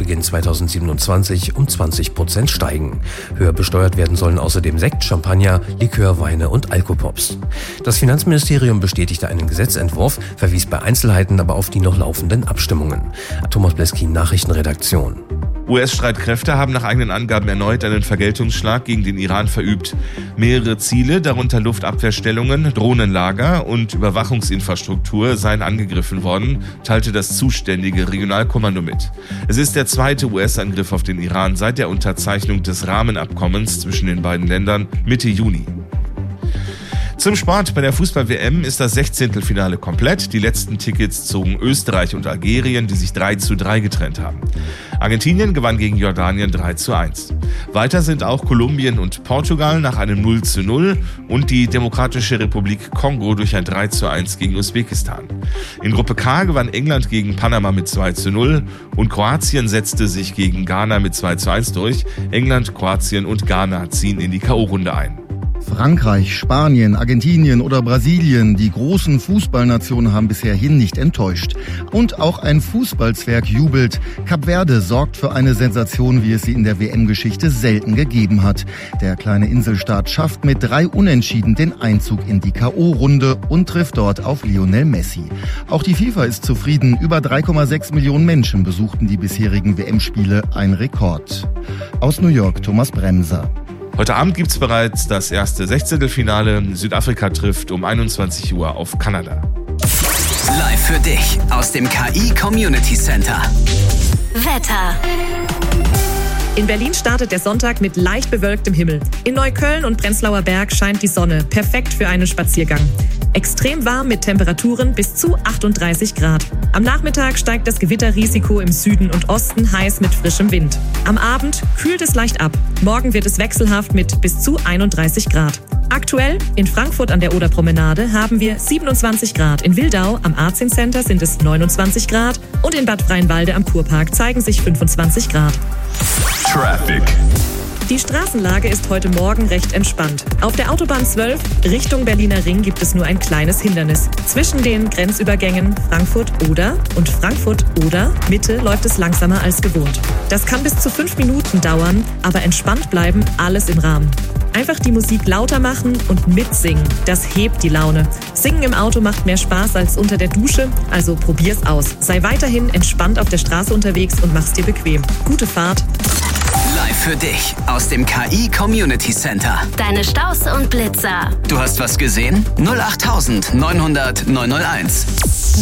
Saisonbeginn 2027 um 20% steigen. Höher besteuert werden sollen außerdem Sekt, Champagner, Likör, Weine und Alkopops. Das Finanzministerium bestätigte einen Gesetzentwurf, verwies bei Einzelheiten aber auf die noch laufenden Abstimmungen. Thomas Bleskin, Nachrichtenredaktion. US-Streitkräfte haben nach eigenen Angaben erneut einen Vergeltungsschlag gegen den Iran verübt. Mehrere Ziele, darunter Luftabwehrstellungen, Drohnenlager und Überwachungsinfrastruktur, seien angegriffen worden, teilte das zuständige Regionalkommando mit. Es ist der zweite US-Angriff auf den Iran seit der Unterzeichnung des Rahmenabkommens zwischen den beiden Ländern Mitte Juni. Zum Sport. Bei der Fußball-WM ist das 16. komplett. Die letzten Tickets zogen Österreich und Algerien, die sich 3:3 getrennt haben. Argentinien gewann gegen Jordanien 3:1. Weiter sind auch Kolumbien und Portugal nach einem 0:0 und die Demokratische Republik Kongo durch ein 3:1 gegen Usbekistan. In Gruppe K gewann England gegen Panama mit 2:0 und Kroatien setzte sich gegen Ghana mit 2:1 durch. England, Kroatien und Ghana ziehen in die K.O.-Runde ein. Frankreich, Spanien, Argentinien oder Brasilien, die großen Fußballnationen haben bisherhin nicht enttäuscht. Und auch ein Fußballzwerg jubelt. Kap Verde sorgt für eine Sensation, wie es sie in der WM-Geschichte selten gegeben hat. Der kleine Inselstaat schafft mit 3 Unentschieden den Einzug in die K.O.-Runde und trifft dort auf Lionel Messi. Auch die FIFA ist zufrieden. Über 3,6 Millionen Menschen besuchten die bisherigen WM-Spiele, ein Rekord. Aus New York, Thomas Bremser. Heute Abend gibt's bereits das erste 16. Südafrika trifft um 21 Uhr auf Kanada. Live für dich aus dem KI Community Center. Wetter. In Berlin startet der Sonntag mit leicht bewölktem Himmel. In Neukölln und Prenzlauer Berg scheint die Sonne, perfekt für einen Spaziergang. Extrem warm mit Temperaturen bis zu 38 Grad. Am Nachmittag steigt das Gewitterrisiko im Süden und Osten, heiß mit frischem Wind. Am Abend kühlt es leicht ab. Morgen wird es wechselhaft mit bis zu 31 Grad. Aktuell in Frankfurt an der Oderpromenade haben wir 27 Grad. In Wildau am Artzin Center sind es 29 Grad und in Bad Freienwalde am Kurpark zeigen sich 25 Grad. Traffic. Die Straßenlage ist heute Morgen recht entspannt. Auf der Autobahn 12 Richtung Berliner Ring gibt es nur ein kleines Hindernis. Zwischen den Grenzübergängen Frankfurt-Oder und Frankfurt-Oder Mitte läuft es langsamer als gewohnt. Das kann bis zu 5 Minuten dauern, aber entspannt bleiben, alles im Rahmen. Einfach die Musik lauter machen und mitsingen. Das hebt die Laune. Singen im Auto macht mehr Spaß als unter der Dusche, also probier's aus. Sei weiterhin entspannt auf der Straße unterwegs und mach's dir bequem. Gute Fahrt. Live für dich aus dem KI Community Center. Deine Staus und Blitzer. Du hast was gesehen? 08900 901.